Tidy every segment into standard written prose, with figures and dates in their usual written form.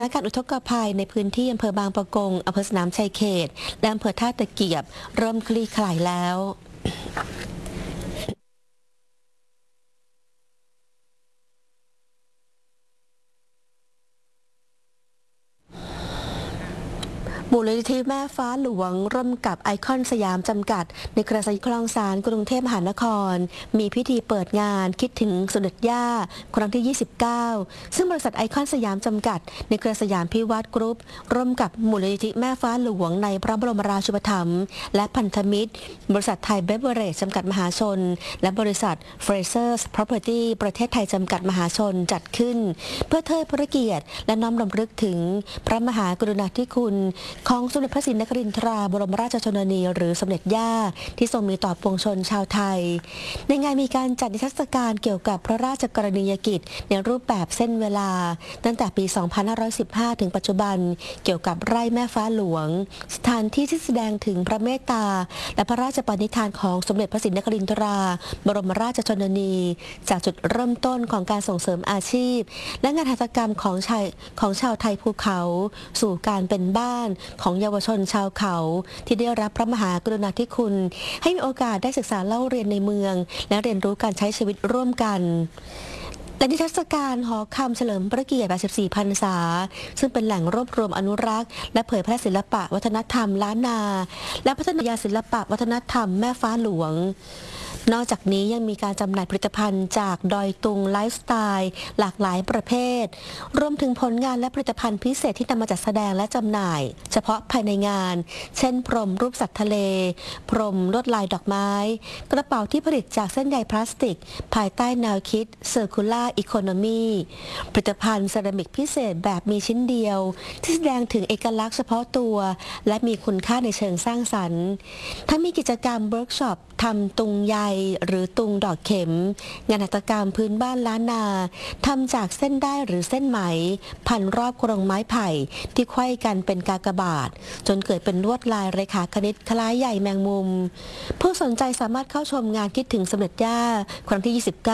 สถานการณ์อุทกภัยในพื้นที่อำเภอบางปะกงอำเภอสนามชัยเขตและอำเภอท่าตะเกียบเริ่มคลี่คลายแล้วมูลนิธิแม่ฟ้าหลวงร่วมกับไอคอนสยามจำกัดในเครือสายคลองสานกรุงเทพมหานครมีพิธีเปิดงานคิดถึงสมเด็จย่าครั้งที่ 29 ซึ่งบริษัทไอคอนสยามจำกัดในเครือสยามพิวัตรกรุ๊ปร่วมกับมูลนิธิแม่ฟ้าหลวงในพระบรมราชูปถัมภ์และพันธมิตรบริษัทไทยเบเวอเรจจำกัดมหาชนและบริษัท Frasers Property ประเทศไทยจำกัดมหาชนจัดขึ้นเพื่อเทิดพระเกียรติและน้อมรำลึกถึงพระมหากรุณาธิคุณของสมเด็จพระศรีนครินทราบรมราชชนนีหรือสมเด็จย่าที่ทรงมีต่อปวงชนชาวไทยในงานมีการจัดนิทรรศการเกี่ยวกับพระราชกรณียกิจในรูปแบบเส้นเวลาตั้งแต่ปี 2515 ถึงปัจจุบันเกี่ยวกับไร่แม่ฟ้าหลวงสถานที่ที่แสดงถึงพระเมตตาและพระราชปณิธานของสมเด็จพระศรีนครินทราบรมราชชนนีจากจุดเริ่มต้นของการส่งเสริมอาชีพและงานหัตถกรรมของชาวไทยภูเขาสู่การเป็นบ้านของเยาวชนชาวเขาที่ได้รับพระมหากรุณาธิคุณให้มีโอกาสได้ศึกษาเล่าเรียนในเมืองและเรียนรู้การใช้ชีวิตร่วมกันและนิทรรศการหอคำเฉลิมพระเกียรติ 84 พรรษาซึ่งเป็นแหล่งรวบรวมอนุรักษ์และเผยแพร่ศิลปะวัฒนธรรมล้านนาและพัฒนาศิลปะวัฒนธรรมแม่ฟ้าหลวงนอกจากนี้ยังมีการจำหน่ายผลิตภัณฑ์จากดอยตุงไลฟ์สไตล์หลากหลายประเภทรวมถึงผลงานและผลิตภัณฑ์พิเศษที่นำมาจัดแสดงและจำหน่ายเฉพาะภายในงานเช่นพรมรูปสัตว์ทะเลพรมลวดลายดอกไม้กระเป๋าที่ผลิตจากเส้นใยพลาสติกภายใต้แนวคิด Circular Economy ผลิตภัณฑ์เซรามิกพิเศษแบบมีชิ้นเดียวที่แสดงถึงเอกลักษณ์เฉพาะตัวและมีคุณค่าในเชิงสร้างสรรค์ทั้งมีกิจกรรมเวิร์กช็อปทำตุงใยหรือตุงดอกเข็มงานหัตถกรรมพื้นบ้านล้านนาทำจากเส้นได้หรือเส้นไหมพันรอบกรงไม้ไผ่ที่ไขว้กันเป็นกากบาทจนเกิดเป็นลวดลายเรขาคณิตคล้ายใยแมงมุมผู้สนใจสามารถเข้าชมงานคิดถึงสมเด็จย่าครั้งที่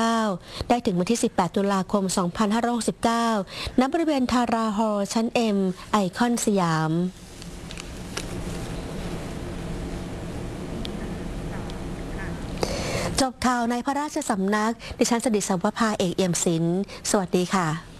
29 ได้ถึงวันที่ 18 ตุลาคม 2569 ณ บริเวณทาราฮอลล์ชั้น M ไอคอนสยามจบข่าวในพระราชสำนักดิฉันสดิษฐ์ สัมวภาเอกเอี่ยมศิลป์สวัสดีค่ะ